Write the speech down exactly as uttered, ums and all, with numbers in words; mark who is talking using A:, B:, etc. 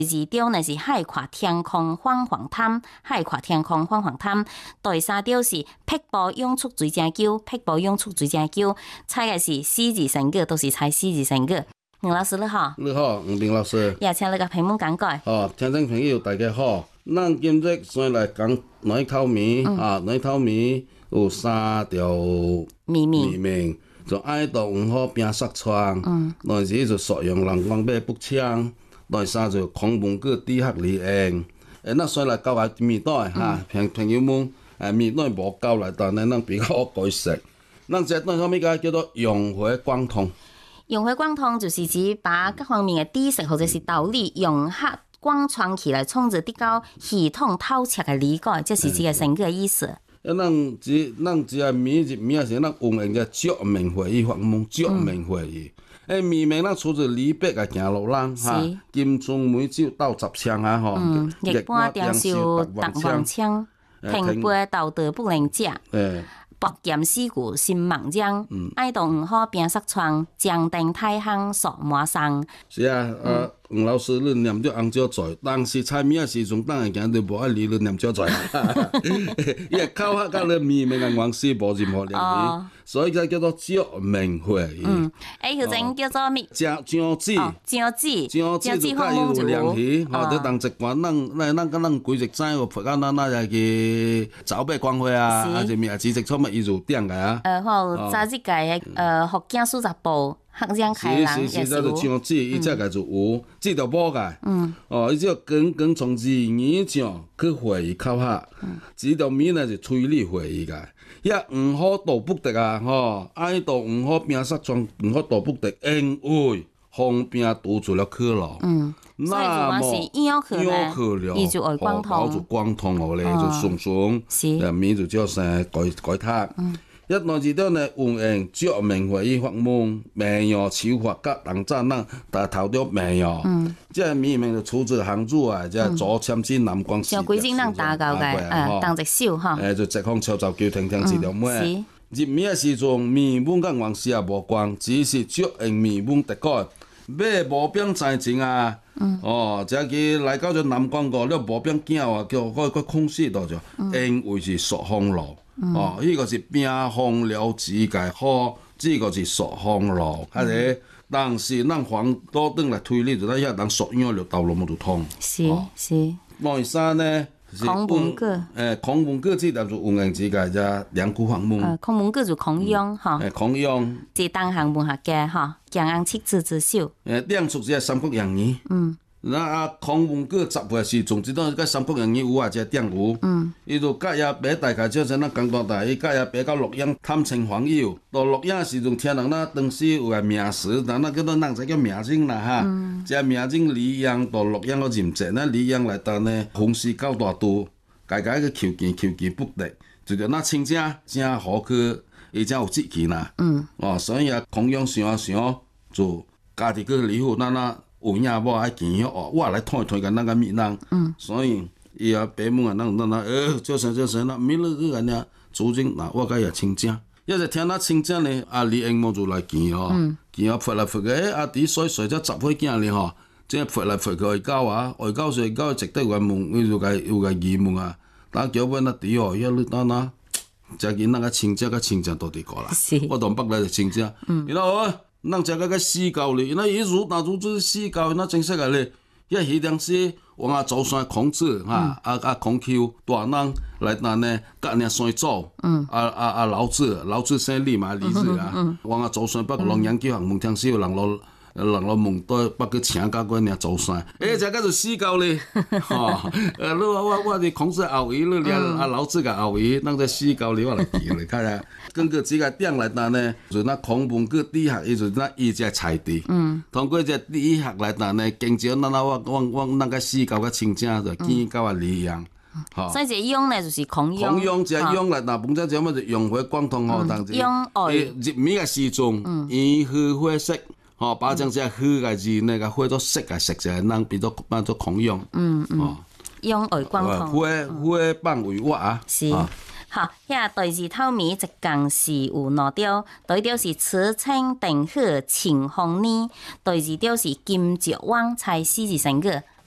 A: 二條呢是海闊天空晃晃灘，海闊天空晃晃灘。第三條是碧波湧出水正橋，碧波湧出水正橋。猜嘅是四字成語，都是猜四字成語。吳老師你好，
B: 你好，吳明老師。
A: 也請你個屏幕講解。
B: 哦，聽眾朋友大家好，咱今日先來講內頭米、嗯、啊，內頭米有三條
A: 秘密，
B: 秘密就愛到五號拼紗窗，嗯，第二就屬用人光買不槍，第三就孔門個底下裡用。誒，那先來教下米袋哈，朋朋友們誒米袋無教來，但係咱比較好解釋。咱這內頭米個叫做融會貫通。
A: 融會貫通就是指把各方面嘅知識或者是道理融合貫穿起來，創造比較系統透徹嘅理解，這是指嘅成個意思。
B: 一咱只咱只係米一米係咱運用嘅著名會議法門，著名會議。誒米名咱出自李白嘅行路人哈，金樽梅酒鬥十槍啊吼，
A: 日半定少特王槍，平輩道德不能食。薄鹽四顧心茫將，愛到五號拼紗窗，將定太行索馬上。
B: 是啊，啊吳老師你念咗紅椒菜，當時菜米嘅時陣，當然講你無愛理你念椒菜，因為口黑甲你米名嘅黃絲無任何聯繫，所以就叫做著名會議。嗯，
A: 誒，佢整叫做咩？
B: 醬醬子，
A: 醬子，
B: 醬子就甲伊有聯繫，吼，你當一罐，咱咱咱甲咱規日知個，譬如咱咱係去走馬光會啊，還是咩知識錯乜伊就點個啊？
A: 呃，好，早日個誒，呃，福建數十部。客人開人也是有。是是是，就醬子，伊只個就有，這條補個。嗯。哦，伊只要剛剛從二二醬去會議口下，這條米呢就推理會議個。遐五號道不得啊，吼，愛到五號拼紗窗，五號道不得，因為方便堵住了去路。嗯。那麼要去了，伊就會貫通。
B: 就貫通落嚟就順順，誒米就叫成改改塔。嗯。一內二條呢，運用著名會議法門，名揚手法甲人贊咱，但頭條名揚。嗯。即係米名就出自杭州啊，即係左簽字南光。
A: 像幾種人打交嘅，誒，當隻手哈。誒，
B: 就直方潮州叫停停字條咩？入米嘅時陣，米本甲黃絲也無關，只是著用米本特改。買無變財錢啊！嗯、哦，即係來到咗南廣告，你無變囝啊，叫嗰個空隙度就，因為是朔風路。嗯、哦，呢、這個是邊風了自介好，呢個是朔風路。係咧、嗯，但是咱黃多燈來推理，就咱遐人朔陽了道路冇得通。
A: 是、哦、是。
B: 內山呢？
A: 孔門個。
B: 誒，孔門個這條就運用自介啫，兩股法門。
A: 誒，孔門個就孔雍嚇。誒，
B: 孔雍。即
A: 當行門下嘅嚇，強硬七字之首。
B: 誒，兩屬係三國演義。嗯。那啊，孔門個集會時，總之都個三國演義有啊，只點有。嗯。伊就甲也別大概就像咱廣東台，伊甲也別到洛陽探親訪友。到洛陽時陣，聽人那當時有個名士，但那叫做人才叫名人啦哈。嗯。即名人李陽到洛陽個任職，那李陽來到呢，風勢高大度，家家個求見求見不得，就叫那親家真好去，伊真有志氣啦。嗯。哦，所以啊，孔雍想啊想，就家己個李府那那。有影某愛見曉哦，我來推推個那個米人，嗯、所以伊啊爸母啊，那那那，呃，叫啥叫啥，那米了個安尼，主人嗱，我甲伊親戚，一直聽那親戚呢，阿李英某就來見哦，見啊潑來潑去，誒阿弟衰衰只十歲囝哩吼，即係潑來潑去外交啊，外交所外交值得原問，伊就個有個疑問啊，打叫阮阿弟哦，一路打那，只見那個親戚個親戚到底過啦，我同北來就親戚，然後啊。咱食個個死狗哩，那伊如那如此死狗，那正式個哩，遐迄當時往下走山孔子哈，啊啊孔丘大人來那呢，甲呢山祖，啊啊啊老子，老子姓李嘛，李子啊，往下走山，北龍研究學問聽時有人落。人落問到北去請教嗰啲走山，誒，只個就死狗哩，吼，誒，你話我我哋孔子後裔，你連阿老子個後裔，咱只死狗哩，我來記嚟睇下。根據這個點來講呢，就那孔門個底下，伊就那伊只菜地，通過只底下來講呢，經濟咱那我我我那個死狗個親戚就見到啊李陽，吼。所以這雍呢就是孔雍。孔雍只雍來嗱，本身就乜就融會貫通吼，當時。雍愛。入米個時陣，伊去灰色。哦，把將只虛個字呢個灰咗色個色就係能變咗變咗孔雍。嗯嗯。哦，雍愛貫通。灰灰幫為我啊。是。好，遐第二套米一共是有兩條，第一條是此青定好晴空呢，第二條是金石灣猜四字成語。